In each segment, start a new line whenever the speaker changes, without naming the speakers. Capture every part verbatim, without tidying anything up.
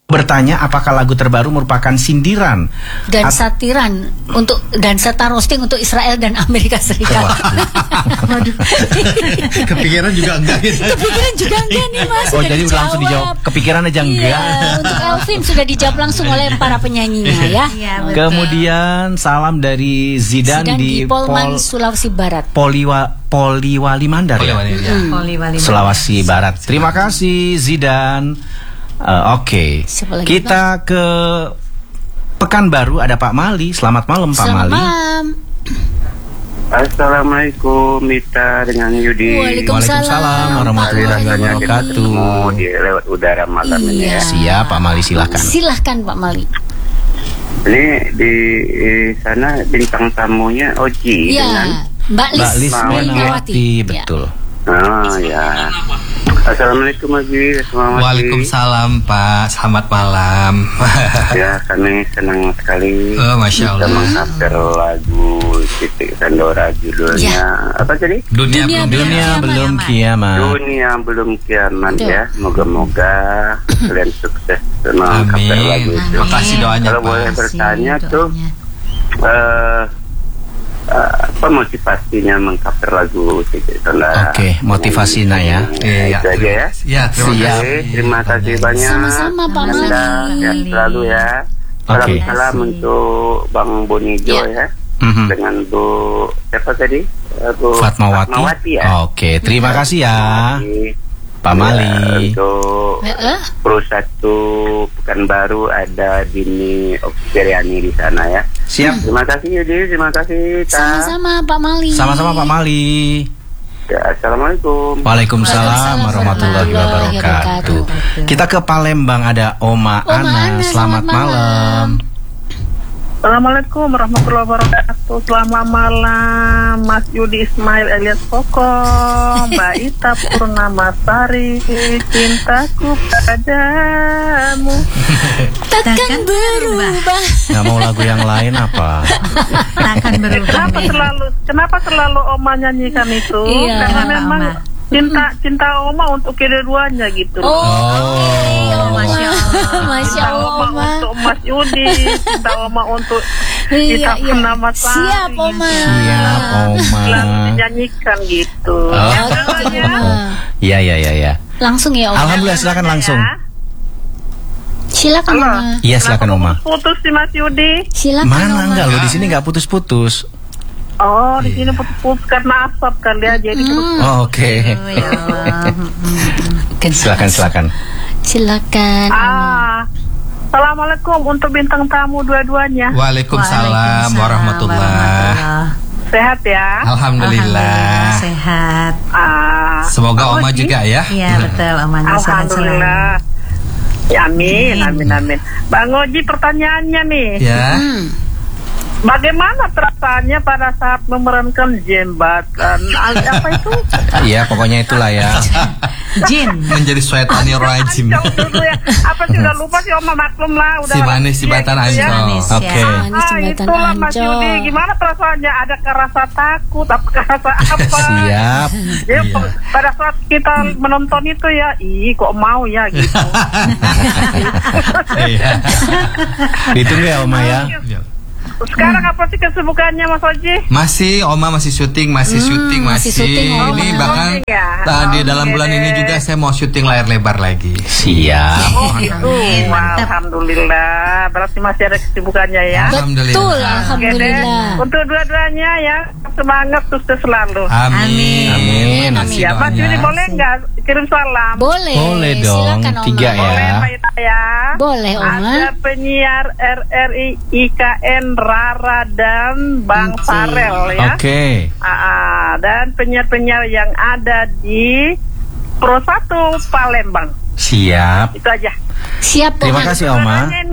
bertanya apakah lagu terbaru merupakan sindiran
dan satiran untuk dan serta roasting untuk Israel dan Amerika Serikat.
Waduh. Kepikiran juga enggak gitu.
Kepikiran juga enggak nih Mas.
Oh jadi udah langsung dijawab. Kepikiran aja enggak.
Iya, untuk Elvin sudah dijawab langsung oleh para penyanyinya ya.
Iya,
Kemudian salam dari Zidan,
Zidan
di
di Polman,
Pol
Sulawesi Barat.
Poliwa Poliwali Mandar ya?
Poliwali, ya.
Hmm.
Poliwali
Sulawesi Barat. Terima kasih Zidan. Uh, Oke,
Siapa lagi,
kita ke Pekanbaru, ada Pak Mali. Selamat malam Pak
Selamat
Mali.
malam.
Assalamualaikum Mita dengan Yudi.
Waalaikumsalam warahmatullahi wabarakatuh.
Ketemu di lewat udara malam ini
Iya.
ya.
Siap Pak Mali, silahkan.
Silahkan Pak Mali.
Ini di eh, sana bintang tamunya Oji
Iya,
dengan
Mbak Lis
Mbak Lis
Melinawati.
Melinawati,
Ya.
betul.
Oh ya. Assalamualaikum Oji. Assalamualaikum.
Waalaikumsalam Pak, selamat malam.
Ya kami senang sekali
Oh, Masya
bisa
Allah.
mengcover lagu Titik Sandora judulnya
Ya.
apa tadi?
Dunia,
Dunia
belum
Dunia
Kiamat,
belum
Mas.
kiamat.
Dunia belum kiamat
Betul.
ya. Moga-moga kalian sukses mengcover lagu
Amin.
itu.
Makasih doanya
Kalau
Pak.
boleh bertanya tuh eh eh, apa motivasinya mengcover lagu Titik Sandora?
Oke, motivasinya ya.
Iya,
Itu aja ya.
Ya, terima
Siap.
kasih.
Oke, terima kasih banyak.
Sama-sama, Pak
Anda
Mali.
sehat selalu ya.
Oke.
Salam-salam untuk Bang Bonijo
Ya.
ya.
Mhm.
Dengan Bu siapa tadi? Eh, Bu
Fatmawati.
Fatmawati ya.
Oke, terima kasih ya
Oke.
Pak
Ya,
Mali.
untuk
Eh, eh.
Pro satu Pekanbaru ada Dini Oksiriani di sana ya.
Siap.
Terima kasih Yudi, terima kasih Ta.
Sama-sama Pak Mali.
Sama-sama Pak Mali.
Ya, Assalamualaikum.
Waalaikumsalam
Waalaikumsalam
warahmatullahi
warahmatullahi
wabarakatuh.
wabarakatuh.
Kita ke Palembang, ada Oma,
Oma
Ana.
Ana,
Selamat
selamat malam.
malam.
Assalamualaikum warahmatullahi wabarakatuh. Selamat malam Mas Yudi Ismail alias Koko, Mbak Ita Purnamasari, cintaku padamu
Takkan berubah.
Nggak mau lagu yang lain apa?
Takkan berubah.
Kenapa selalu Kenapa selalu Oma nyanyikan itu?
Iya.
Karena
Kenapa,
memang
Oma?
cinta cinta Oma untuk kedua-duanya gitu.
Oh,
Oh,
Masya Allah.
Masya
Cinta
Allah,
Oma
Oma.
untuk Mas Yudi, cinta Oma untuk
Iya,
Ita
iya.
Purnamasari.
Siap, Oma.
Siap, Oma.
Selalu dinyanyikan gitu.
Oh.
Ya,
Oke,
ya.
Oma.
Iya, iya, iya, iya.
Langsung ya, Oma.
Alhamdulillah, silakan langsung.
Silakan,
Halo.
Oma.
Iya, silakan Oma.
Putus si Mas Yudi.
Silakan,
Mana
Oma.
enggak lo di sini nggak putus-putus.
Oh, di sini putus-putus karena asap kali ya, jadi putus.
Hmm.
Oh, Oke.
Oh, ya Allah.
Silakan, silakan.
Silakan. Oma.
Ah, Assalamualaikum untuk bintang tamu dua-duanya.
Waalaikumsalam warahmatullahi.
warahmatullahi.
Sehat ya?
Alhamdulillah.
Sehat.
Ah,
Semoga
Om
Oma
Oji?
juga ya.
Iya betul, Omanya sehat selalu.
Alhamdulillah. Ya, amin, amin, amin. Bang Oji, pertanyaannya nih.
Ya.
Hmm.
Bagaimana perasaannya pada saat memerankan jembatan? Apa itu?
Iya, pokoknya itulah ya.
Jin.
Menjadi syaitanir rajim.
Jauh dulu ya. Apa sih udah lupa sih Oma, maklum lah. Udah
Si manis si
ya,
batan
gitu ya.
ancol.
Manis,
Oke.
ya.
Manis
Ah,
jembatan
itulah Mas
Ancol.
Yudi. Gimana perasaannya? Adakah rasa takut? Apakah rasa apa?
Siap.
Ya,
Iya.
pada saat kita menonton itu ya, ih kok mau ya gitu.
Iya.
Ditunggu ya Oma ya.
Sekarang apa sih kesibukannya Mas Oji?
Masih Oma masih syuting, masih
Hmm,
syuting,
masih
masih.
syuting, Oma.
Ini bahkan
Syuting ya?
tadi
Oke
dalam bulan
deh.
ini juga saya mau syuting layar lebar lagi.
Siap.
Oh gitu,
Amin,
Wah,
mantap.
Alhamdulillah. Berarti masih ada kesibukannya ya.
Alhamdulillah.
Betul,
Oke deh.
alhamdulillah.
Untuk dua-duanya ya, semangat sukses selalu.
Amin.
Amin.
Masih
Ya, Mas
doanya.
Yudi boleh nggak kirim salam?
Boleh.
Boleh dong,
Silakan, Oma.
tiga ya.
Boleh Mbak Ita ya.
Boleh, Oma.
Ada penyiar R R I I K N Rara dan Bang
Oke.
Farel ya.
Oke.
Ah, dan penyiar-penyiar yang ada di Pro satu Palembang.
Siap.
Itu aja.
Siap,
Terima
Oma.
kasih Oma.
Sebenarnya nih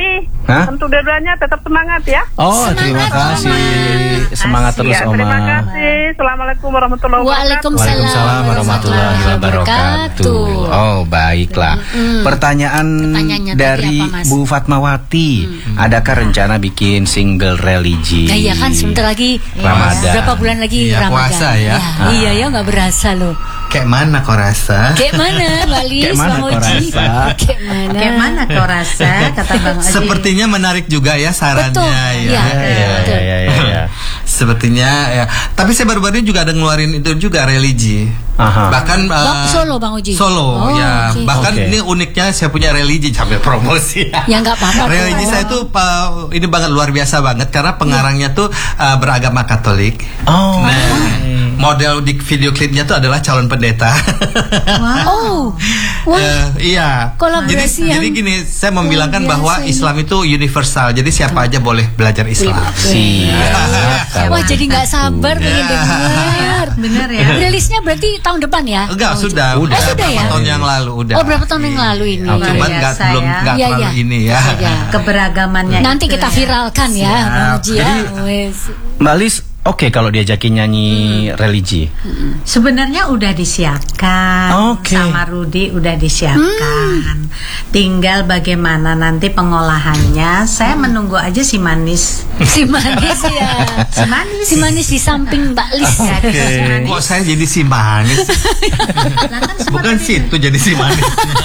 Hah?
Untuk dua-duanya tetap semangat ya.
Oh, terima kasih. Semangat terus,
Ya,
Oma.
terima kasih. Assalamualaikum warahmatullahi wabarakatuh.
Waalaikumsalam.
Waalaikumsalam warahmatullahi wabarakatuh. Oh, baiklah. Pertanyaan
Pertanyaannya tadi
dari
apa, Mas?
Bu Fatmawati, adakah rencana bikin single religi?
Nah, iya kan sebentar lagi
Ramadan.
berapa bulan lagi
Iya,
Ramadan.
puasa ya.
Ya, Iya ya nggak berasa loh.
Kayak mana kau rasa?
Kayak mana Mbak Lis,
Kayak mana
Bang
kau
Oji?
rasa?
Kayak mana?
Kayak mana kau rasa, kata Bang Oji.
Sepertinya menarik juga ya sarannya
Betul,
ya.
iya.
Ya, ya, ya, ya, ya, ya.
Sepertinya ya. Tapi saya baru-baru ini juga ada ngeluarin itu juga religi.
Aha.
Bahkan
Bang,
eh,
Solo, Bang Oji?
Solo
Oh,
ya.
oke.
Bahkan
Oke.
ini uniknya saya punya religi sambil promosi.
Ya nggak apa-apa.
Religi
kok.
saya tuh uh, ini banget luar biasa banget karena pengarangnya tuh uh, beragama Katolik.
Oh.
Nah, model di video klipnya tuh adalah calon pendeta.
Oh, wah.
Eh, iya.
Kolaborasi
jadi,
yang
jadi gini, saya membilangkan
luar
bahwa
biasa ini.
Islam itu universal. Jadi siapa aja boleh belajar Islam.
Siap. kalau
Wah, jadi nggak sabar pengen
Ya.
dengar.
Bener ya.
Rilisnya berarti tahun depan ya?
Enggak,
Bang Oji?
sudah.
Oh, sudah
berapa
ya?
tahun yang lalu udah.
Oh, berapa tahun yang lalu ini?
Cuman
Luar
nggak
biasa
belum
ya.
nggak
Iya,
terlalu
iya.
ini ya.
Iya.
Keberagamannya
Nanti
itu
kita
ya.
viralkan ya, Bang Oji ya. Wes.
Mbak Lis, oke kalau diajakin nyanyi religi.
Sebenarnya udah disiapkan.
Oke.
Sama Rudi udah disiapkan. Tinggal bagaimana nanti pengolahannya. Saya menunggu aja si manis.
Si manis ya.
Si manis.
Si manis di samping Mbak Lis.
Ya,
Oke.
si manis.
Kok saya jadi si manis?
Lah kan semua
Bukan
tadi-
situ jadi si manis.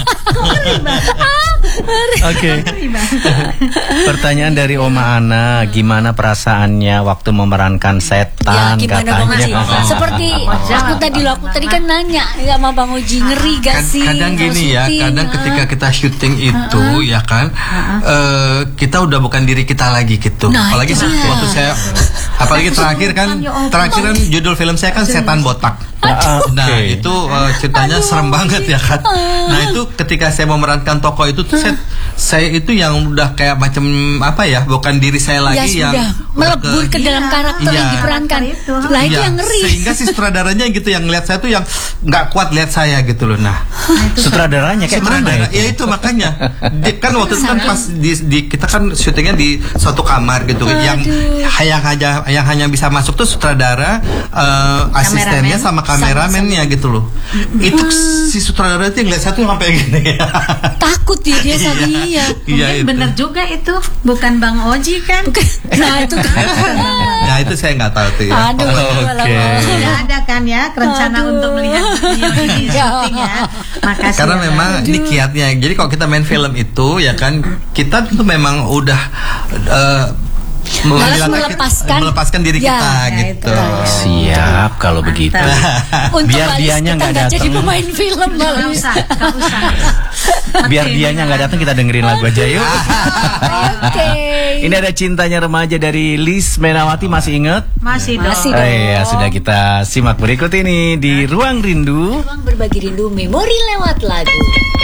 Oke. Pertanyaan dari Oma Ana, gimana perasaannya waktu memerankan
Ya
setan
gimana Bang Oji?
katanya?
Seperti aku tadi loh, aku tadi kan nanya ya sama Bang Oji, ngeri gak
Kad-
sih?
kadang
kalau
gini ya,
syuting?
kadang
Ah.
ketika kita syuting itu ya kan, eh, kita udah bukan diri kita lagi gitu.
Nah,
apalagi
itu dia.
waktu saya, apalagi terakhir kan, terakhir kan judul film saya kan Setan Botak.
Ah, oke.
Nah itu eh, ceritanya serem banget ya kan. Nah itu ketika saya memerankan tokoh itu tuh saya, saya itu yang udah kayak macam apa ya, bukan diri saya
Ya
lagi yang
sudah melebur ke dalam
Iya,
karakter
iya.
yang diperankan.
Karakter itu.
Lah itu
Iya,
yang ngeri.
sehingga si sutradaranya gitu yang ngeliat saya tuh yang nggak kuat lihat saya gitu loh. Nah
Sutradaranya kayak mana
Sutradara,
itu?
ya itu makanya Di- kan waktu itu kan pas di, di- kita kan syutingnya di suatu kamar gitu yang yang hanya yang hanya bisa masuk tuh sutradara, eh, asistennya sama kameramennya gitu loh. Itu si sutradara itu yang lihat saya tuh sampai gini.
Takut dia dia sama dia.
Iya
Mungkin
itu.
bener juga itu. Bukan Bang Oji kan?
Nah itu kan.
Nah itu saya nggak tahu tuh ya.
Aduh,
Oke.
Sudah ada kan ya rencana
Aduh.
untuk melihat beliau di syuting ya. Makasih.
Karena
ya,
memang
Bang.
ini kiatnya. Jadi kalau kita main film itu ya kan kita tuh memang udah eh,
Harus
menghilangkan-
melepaskan.
melepaskan diri
Ya,
kita
ya,
gitu.
itu lah.
Siap kalau begitu.
Untuk
Biar
Mbak Lis,
dianya
kita
nggak
nggak jadi
datang.
pemain film Mbak
Nggak
Lis.
usah, nggak usah.
Biar dianya nggak datang, kita dengerin lagu aja yuk.
Oke.
Ini ada Cintanya Remaja dari Lis Menawati, masih inget?
Masih dong.
Masih.
Oh iya, sudah kita simak berikut ini di Ruang Rindu.
Ruang berbagi rindu memori lewat lagu.